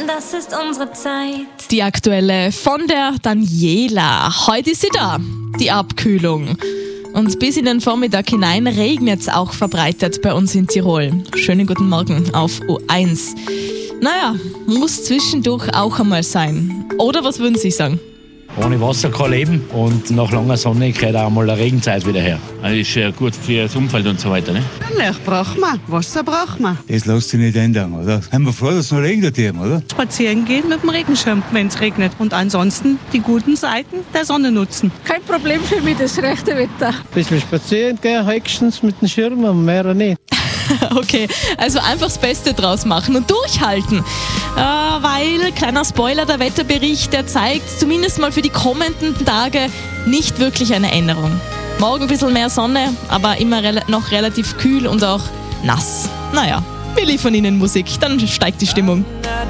das ist unsere Zeit. Die aktuelle von der Daniela. Heute ist sie da, die Abkühlung. Und bis in den Vormittag hinein regnet es auch verbreitet bei uns in Tirol. Schönen guten Morgen auf U1. Naja, muss zwischendurch auch einmal sein. Oder was würden Sie sagen? Ohne Wasser kein Leben und nach langer Sonne geht auch mal eine Regenzeit wieder her. Das ist ja gut für das Umfeld und so weiter. Ne? Licht braucht man, Wasser braucht man. Das lässt sich nicht ändern, oder? Haben wir froh, dass es noch regnet hier, oder? Spazieren gehen mit dem Regenschirm, wenn es regnet. Und ansonsten die guten Seiten der Sonne nutzen. Kein Problem für mich, das rechte Wetter. Ein bisschen spazieren gehen, höchstens mit dem Schirm, und mehr nicht. Okay, also einfach das Beste draus machen und durchhalten. Weil, kleiner Spoiler, der Wetterbericht, der zeigt zumindest mal für die kommenden Tage nicht wirklich eine Änderung. Morgen ein bisschen mehr Sonne, aber immer noch relativ kühl und auch nass. Naja, wir liefern Ihnen Musik, dann steigt die Stimmung.